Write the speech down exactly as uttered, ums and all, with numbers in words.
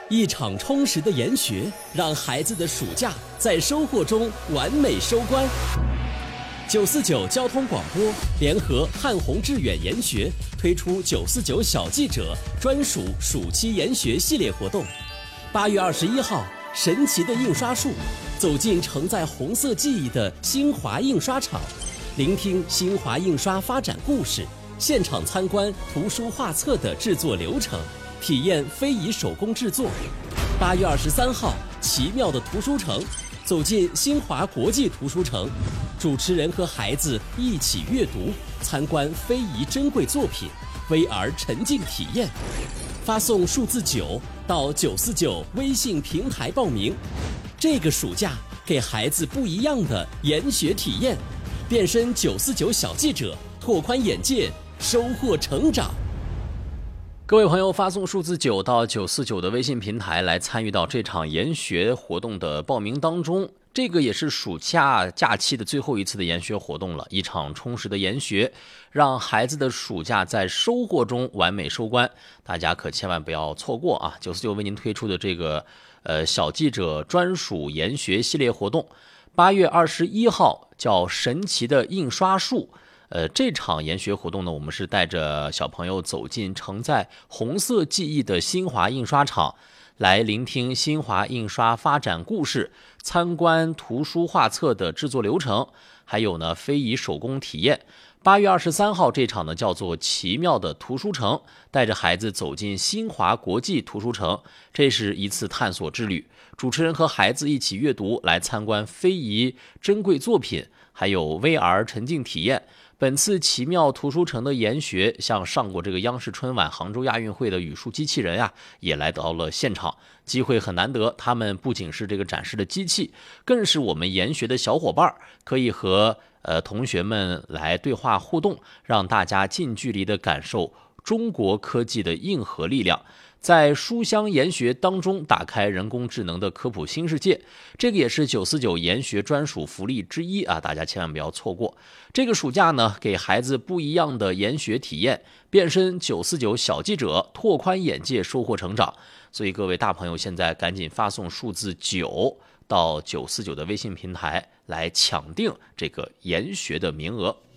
一场充实的研学，让孩子的暑假在收获中完美收官。九四九交通广播联合汉宏致远研学推出九四九小记者专属暑期研学系列活动。八月二十一号，神奇的印刷术，走进承载红色记忆的新华印刷厂，聆听新华印刷发展故事，现场参观图书画册的制作流程，体验非遗手工制作。八月二十三号，奇妙的图书城，走进新华国际图书城，主持人和孩子一起阅读，参观非遗珍贵作品 V R 沉浸体验。发送数字九到九四九微信平台报名。这个暑假给孩子不一样的研学体验，变身九四九小记者，拓宽眼界，收获成长。各位朋友，发送数字九到九四九的微信平台来参与到这场研学活动的报名当中。这个也是暑假假期的最后一次的研学活动了，一场充实的研学，让孩子的暑假在收获中完美收官。大家可千万不要错过啊！九四九为您推出的这个呃小记者专属研学系列活动，八月二十一号叫神奇的印刷术。呃，这场研学活动呢，我们是带着小朋友走进承载红色记忆的新华印刷厂，来聆听新华印刷发展故事，参观图书画册的制作流程，还有呢非遗手工体验。八月二十三号这场呢叫做奇妙的图书城，带着孩子走进新华国际图书城，这是一次探索之旅。主持人和孩子一起阅读，来参观非遗珍贵作品，还有 V R 沉浸体验。本次奇妙图书城的研学，像上过这个央视春晚、杭州亚运会的语数机器人呀、啊，也来到了现场，机会很难得。他们不仅是这个展示的机器，更是我们研学的小伙伴，可以和呃同学们来对话互动，让大家近距离的感受中国科技的硬核力量。在书香研学当中打开人工智能的科普新世界，这个也是九四九研学专属福利之一啊！大家千万不要错过。这个暑假呢，给孩子不一样的研学体验，变身九四九小记者，拓宽眼界，收获成长。所以各位大朋友，现在赶紧发送数字九到九四九的微信平台来抢定这个研学的名额。